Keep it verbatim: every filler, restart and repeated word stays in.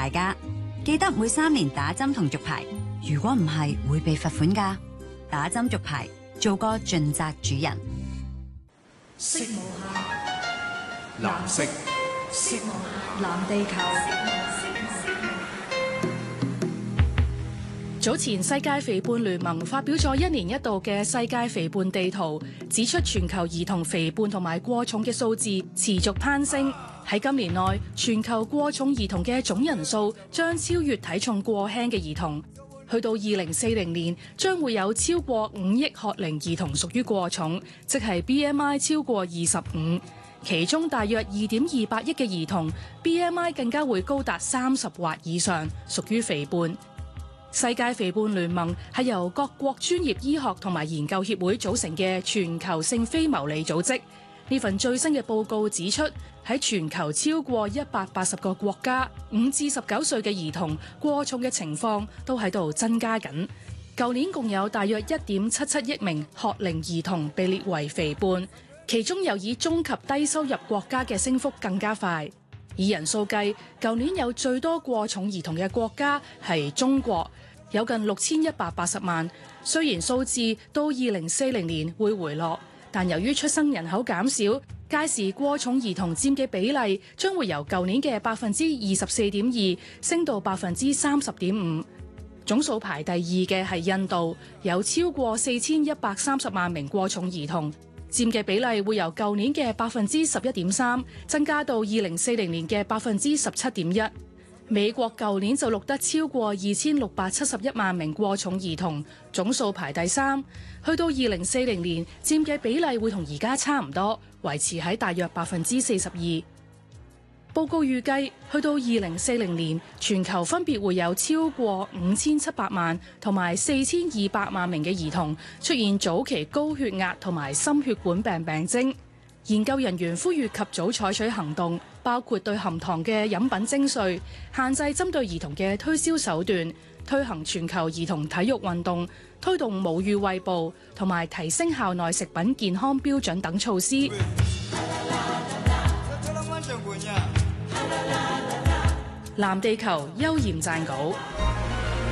大家，記得每三年打針同續牌，如果唔係會被罰款㗎。打針續牌，做個盡責主人。 色無限，藍色，色無限，藍地球。 早前世界肥胖聯盟發表咗一年一度嘅世界肥胖地圖，指出全球兒童肥胖同埋過重嘅數字持續攀升。喺今年內，全球過重兒童嘅總人數將超越體重過輕嘅兒童。去到二零四零年，將會有超過五億學齡兒童屬於過重，即係 B M I 超過二十五。其中大約二點二八億嘅兒童 B M I 更加會高達三十或以上，屬於肥胖。世界肥胖聯盟係由各國專業醫學同埋研究協會組成嘅全球性非牟利組織。呢份最新嘅報告指出，喺全球超過一百八十個國家，五至十九歲嘅兒童過重嘅情況都喺度增加緊。舊年共有大約一點七七億名學齡兒童被列為肥胖，其中又以中及低收入國家嘅升幅更加快。以人數計，舊年有最多過重兒童嘅國家係中國，有近六千一百八十萬。雖然數字到二零四零年會回落，但由於出生人口減少，屆時過重兒童佔嘅比例將會由舊年嘅百分之二十四點二升到百分之三十點五。總數排第二嘅係印度，有超過四千一百三十萬名過重兒童。佔嘅比例會由舊年嘅百分之十一點三增加到二零四零年嘅百分之十七點一。美國舊年就錄得超過二千六百七十一萬名過重兒童，總數排第三。去到二零四零年，佔嘅比例會同而家差唔多，維持喺大約百分之四十二。報告預計，去到二零四零年，全球分別會有超過五千七百萬同埋四千二百萬名嘅兒童出現早期高血壓同埋心血管病病徵。研究人員呼籲及早採取行動，包括對含糖嘅飲品徵稅、限制針對兒童嘅推銷手段、推行全球兒童體育運動、推動母乳餵哺同埋提升校內食品健康標準等措施。藍地球邱焱撰稿。